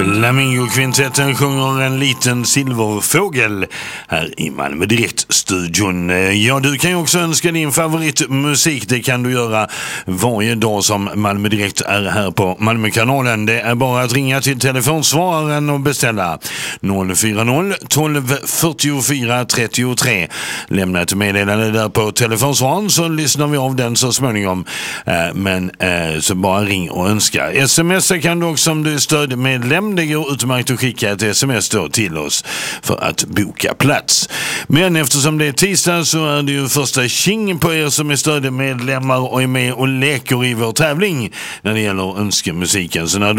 Flamingokvintetten sjunger en liten silverfågel här i Malmö Direkt-studion. Ja, du kan ju också önska din favoritmusik. Det kan du göra varje dag som Malmö Direkt är här på Malmökanalen. Det är bara att ringa till telefonsvararen och beställa 040 12 44 33. Lämna ett meddelande där på telefonsvararen så lyssnar vi av den så småningom. Men så bara ring och önska. SMS kan du också om du är stödmedlem. Det går utmärkt att skicka ett sms då till oss för att boka plats. Men eftersom det är tisdag så är det ju första tjing på er som är stödmedlemmar och är med och leker i vår tävling när det gäller önskemusiken. Så när